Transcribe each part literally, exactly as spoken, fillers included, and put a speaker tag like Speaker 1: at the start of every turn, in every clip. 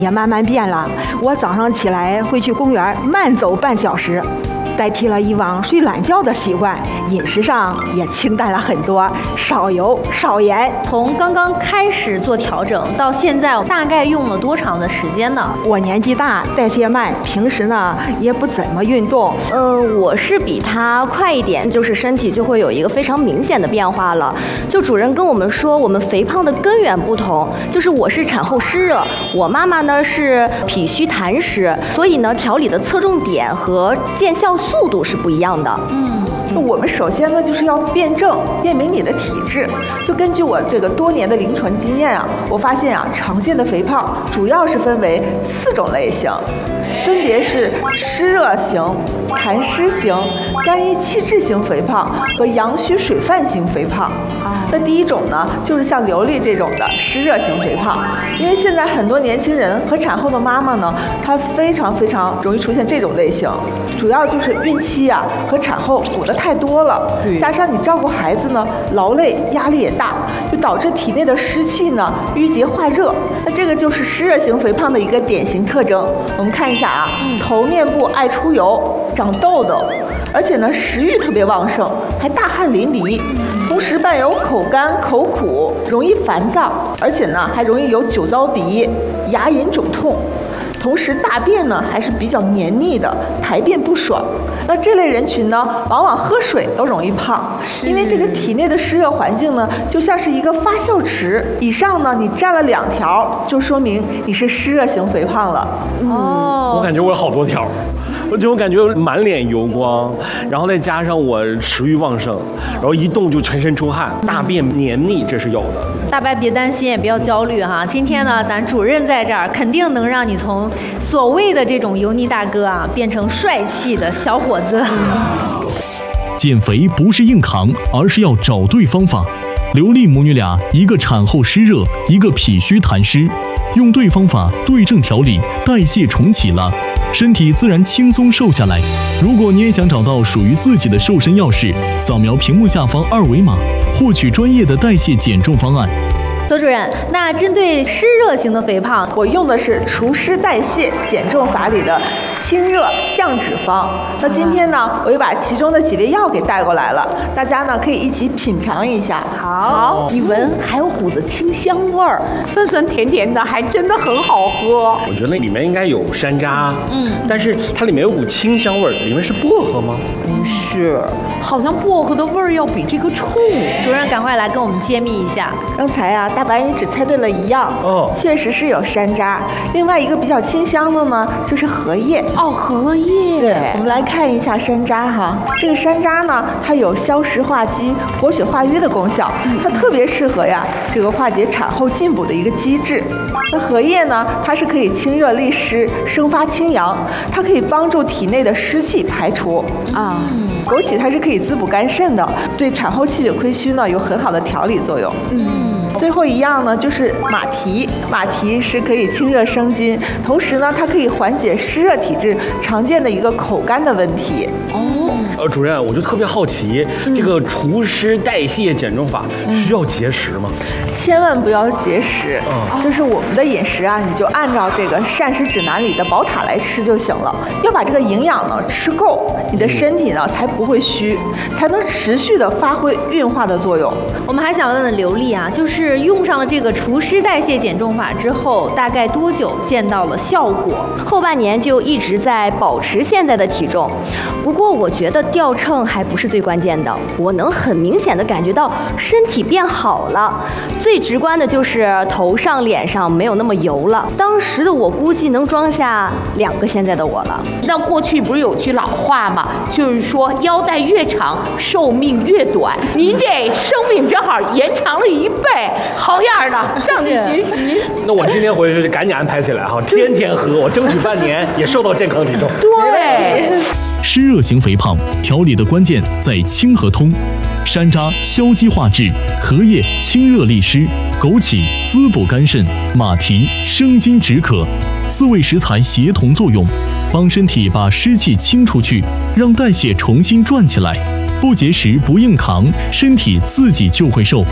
Speaker 1: 也慢慢变了。我早上起来会去公园慢走半小时，代替了以往睡懒觉的习惯，饮食上也清淡了很多，少油少盐。
Speaker 2: 从刚刚开始做调整到现在，大概用了多长的时间呢？
Speaker 1: 我年纪大，代谢慢，平时呢也不怎么运动。
Speaker 3: 嗯，我是比他快一点，就是身体就会有一个非常明显的变化了。就主任跟我们说，我们肥胖的根源不同，就是我是产后湿热，我妈妈呢是脾虚痰湿，所以呢调理的侧重点和见效速度是不一样的。
Speaker 4: 嗯，我们首先呢就是要辩证辨明你的体质。就根据我这个多年的临床经验啊，我发现啊，常见的肥胖主要是分为四种类型，分别是湿热型、痰湿型、肝郁气滞型肥胖和阳虚水泛型肥胖。那第一种呢，就是像刘丽这种的湿热型肥胖，因为现在很多年轻人和产后的妈妈呢，她非常非常容易出现这种类型，主要就是孕期啊和产后补的太多了，加上你照顾孩子呢，劳累压力也大，就导致体内的湿气呢淤结化热。那这个就是湿热型肥胖的一个典型特征。我们看一下啊，头面部爱出油、长痘痘，而且呢食欲特别旺盛，还大汗淋漓，同时伴有口干口苦，容易烦躁，而且呢还容易有酒糟鼻、牙龈肿痛。同时大便呢还是比较黏腻的，排便不爽。那这类人群呢，往往喝水都容易胖，因为这个体内的湿热环境呢，就像是一个发酵池。以上呢，你占了两条，就说明你是湿热型肥胖了。
Speaker 2: 哦，
Speaker 5: 我感觉我有好多条。我就感觉满脸油光，然后再加上我食欲旺盛，然后一动就全身出汗，大便黏腻，这是有的。
Speaker 2: 大白别担心，也不要焦虑哈。今天呢，咱主任在这儿，肯定能让你从所谓的这种油腻大哥啊，变成帅气的小伙子。
Speaker 6: 减肥不是硬扛，而是要找对方法。刘丽母女俩，一个产后湿热，一个脾虚痰湿，用对方法对症调理，代谢重启了，身体自然轻松瘦下来。如果你也想找到属于自己的瘦身钥匙，扫描屏幕下方二维码，获取专业的代谢减重方案。
Speaker 2: 邹主任，那针对湿热型的肥胖，
Speaker 4: 我用的是除湿代谢减重法里的清热降脂方。那今天呢，我又把其中的几味药给带过来了，大家呢可以一起品尝一下。
Speaker 2: 好，
Speaker 7: 一闻还有股子清香味儿，酸酸甜甜的，还真的很好喝。
Speaker 5: 我觉得那里面应该有山楂，嗯，但是它里面有股清香味儿，里面是薄荷吗？
Speaker 7: 不是，好像薄荷的味儿要比这个冲。
Speaker 2: 主任赶快来跟我们揭秘一下。
Speaker 4: 刚才啊，大白你只猜对了一样，哦，确实是有山楂。另外一个比较清香的呢，就是荷叶。
Speaker 7: 哦，荷叶。
Speaker 4: 对，我们来看一下山楂哈。这个山楂呢，它有消食化积、活血化瘀的功效，它特别适合呀这个化解产后进补的一个机制。那荷叶呢，它是可以清热利湿、生发清阳，它可以帮助体内的湿气排除啊。枸杞它是可以滋补肝肾的，对产后气血亏虚呢有很好的调理作用。嗯。最后一样呢，就是马蹄。马蹄是可以清热生津，同时呢，它可以缓解湿热体质常见的一个口干的问题。
Speaker 5: 哦，呃，主任，我就特别好奇，嗯、这个除湿代谢减重法需要节食吗？
Speaker 4: 千万不要节食，嗯、就是我们的饮食啊，你就按照这个膳食指南里的宝塔来吃就行了。要把这个营养呢吃够，你的身体呢、嗯、才不会虚，才能持续的发挥运化的作用。
Speaker 2: 我们还想问问刘丽啊，就是用上了这个除湿代谢减重法之后，大概多久见到了效果？
Speaker 3: 后半年就一直在保持现在的体重，不过我觉得掉秤还不是最关键的，我能很明显的感觉到身体变好了。最直观的就是头上脸上没有那么油了，当时的我估计能装下两个现在的我了。
Speaker 7: 那过去不是有句老话吗？就是说腰带越长寿命越短，您这生命正好延长了一倍，好样的，向你学习。
Speaker 5: 那我今天回去就赶紧安排起来哈，天天喝，我争取半年也瘦到健康体重。
Speaker 7: 对，
Speaker 6: 湿热型肥胖调理的关键在清和通，山楂消积化滞，荷叶清热利湿，枸杞滋补肝肾，马蹄生津止渴，四味食材协同作用，帮身体把湿气清出去，让代谢重新转起来。不节食不硬扛，身体自己就会瘦。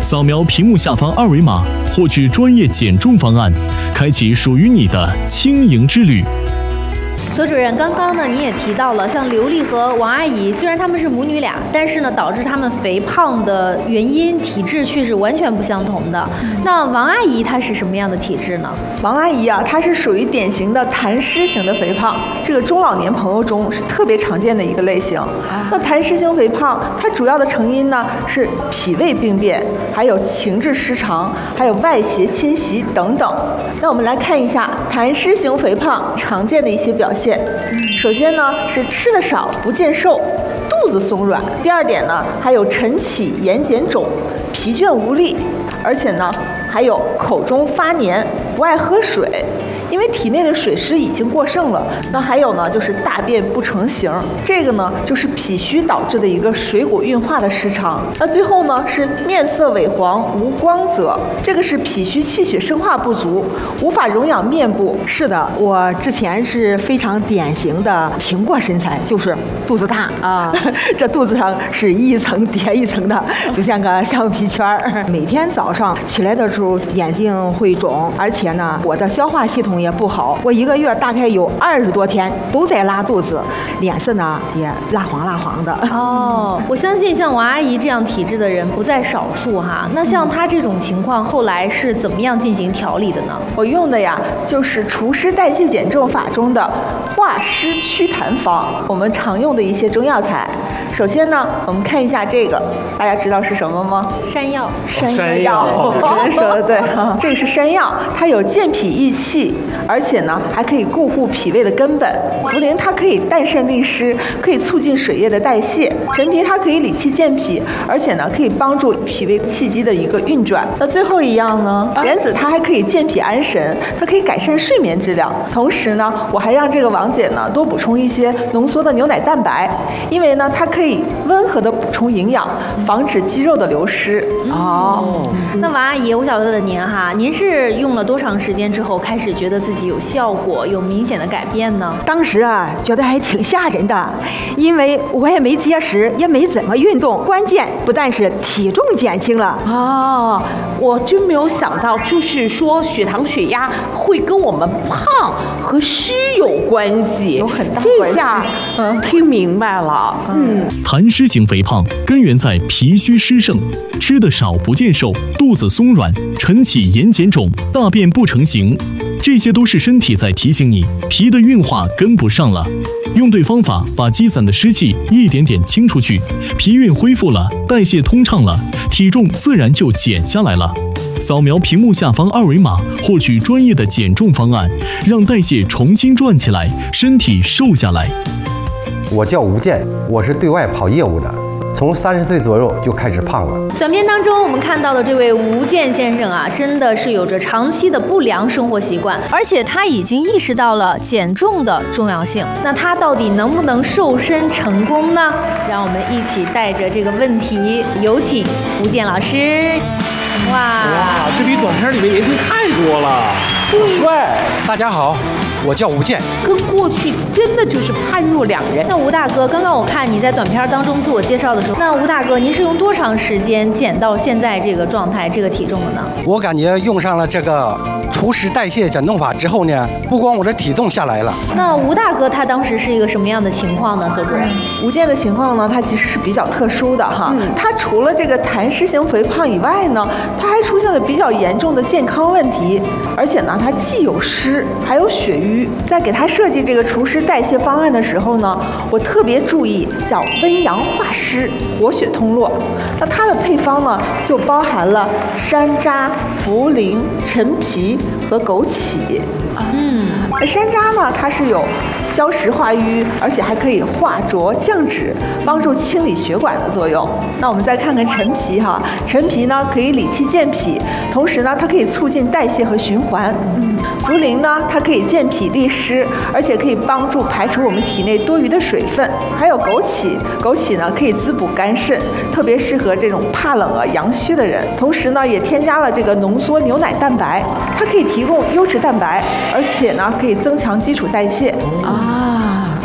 Speaker 6: 扫描屏幕下方二维码，获取专业减重方案，开启属于你的轻盈之旅。
Speaker 2: 何主任，刚刚呢你也提到了，像刘丽和王阿姨，虽然她们是母女俩，但是呢导致她们肥胖的原因、体质却是完全不相同的。那王阿姨她是什么样的体质呢？
Speaker 4: 王阿姨啊，她是属于典型的痰湿型的肥胖，这个中老年朋友中是特别常见的一个类型。那痰湿型肥胖，它主要的成因呢是脾胃病变，还有情志失常，还有外邪侵袭等等。那我们来看一下痰湿型肥胖常见的一些表现。首先呢是吃的少不见瘦，肚子松软。第二点呢还有晨起眼睑肿，疲倦无力，而且呢还有口中发黏，不爱喝水，因为体内的水湿已经过剩了。那还有呢就是大便不成形，这个呢就是脾虚导致的一个水谷运化的失常。那最后呢是面色萎黄无光泽，这个是脾虚气血生化不足，无法荣养面部。
Speaker 1: 是的，我之前是非常典型的苹果身材，就是肚子大啊，这肚子上是一层叠一层的，就像个橡皮圈儿。每天早上起来的时候眼睛会肿，而且呢我的消化系统也不好，我一个月大概有二十多天都在拉肚子，脸色呢也蜡黄蜡黄的。
Speaker 2: 哦，我相信像王阿姨这样体质的人不在少数哈。那像她这种情况，后来是怎么样进行调理的呢？
Speaker 4: 我用的呀就是除湿代谢减重法中的化湿祛痰方，我们常用的一些中药材。首先呢，我们看一下这个，大家知道是什么吗？
Speaker 2: 山药。
Speaker 4: 山药，主持人说的对，这个是山药，它有健脾益气，而且呢还可以固护脾胃的根本。茯苓它可以淡渗利湿，可以促进水液的代谢。陈皮它可以理气健脾，而且呢可以帮助脾胃气机的一个运转。那最后一样呢，莲子它还可以健脾安神，它可以改善睡眠质量。同时呢，我还让这个王姐呢多补充一些浓缩的牛奶蛋白，因为呢它可以温和的补充营养，防止肌肉的流失。
Speaker 2: 哦，那王阿姨，我想问问您哈，您是用了多长时间之后开始觉得自己有效果、有明显的改变呢？
Speaker 1: 当时啊，觉得还挺吓人的，因为我也没节食，也没怎么运动，关键不但是体重减轻了。
Speaker 7: 哦，我真没有想到，就是说血糖、血压会跟我们胖和湿有关系，
Speaker 4: 有很大关系。
Speaker 7: 这下嗯听明白了。嗯，
Speaker 6: 痰湿型肥胖根源在脾虚湿盛，吃得少不见瘦，肚子松软，晨起眼睑肿，大便不成形，这些都是身体在提醒你脾的运化跟不上了。用对方法，把积攒的湿气一点点清出去，脾运恢复了，代谢通畅了，体重自然就减下来了。扫描屏幕下方二维码，获取专业的减重方案，让代谢重新转起来，身体瘦下来。
Speaker 8: 我叫吴健，我是对外跑业务的，从三十岁左右就开始胖了。
Speaker 2: 短片当中我们看到的这位吴健先生啊，真的是有着长期的不良生活习惯，而且他已经意识到了减重的重要性。那他到底能不能瘦身成功呢？让我们一起带着这个问题，有请吴健老师。哇
Speaker 5: 哇，这比短片里面年轻太多了，好帅！
Speaker 9: 大家好，我叫吴健，
Speaker 7: 跟过去真的就是判若两人。
Speaker 2: 那吴大哥，刚刚我看你在短片当中自我介绍的时候，那吴大哥，您是用多长时间减到现在这个状态、这个体重的呢？
Speaker 9: 我感觉用上了这个除湿代谢减重法之后呢，不光我的体重下来了。
Speaker 2: 那吴大哥他当时是一个什么样的情况呢？所主任，
Speaker 4: 吴健的情况呢，他其实是比较特殊的哈。嗯、他除了这个痰湿型肥胖以外呢，他还出现了比较严重的健康问题，而且呢，他既有湿还有血瘀。在给他设计这个除湿代谢方案的时候呢，我特别注意叫温阳化湿、活血通络。那它的配方呢，就包含了山楂、茯苓、陈皮和枸杞。嗯，山楂呢，它是有消食化瘀，而且还可以化浊降脂，帮助清理血管的作用。那我们再看看陈皮哈，陈皮呢可以理气健脾，同时呢它可以促进代谢和循环。嗯，茯苓呢它可以健脾利湿，而且可以帮助排除我们体内多余的水分。还有枸杞，枸杞呢可以滋补肝肾，特别适合这种怕冷啊阳虚的人。同时呢也添加了这个浓缩牛奶蛋白，它可以提供优质蛋白，而且呢可以增强基础代谢。啊，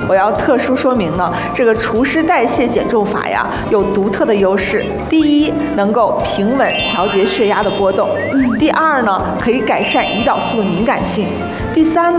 Speaker 4: 我要特殊说明呢，这个除湿代谢减重法呀，有独特的优势。第一，能够平稳调节血压的波动；第二呢，可以改善胰岛素的敏感性；第三呢，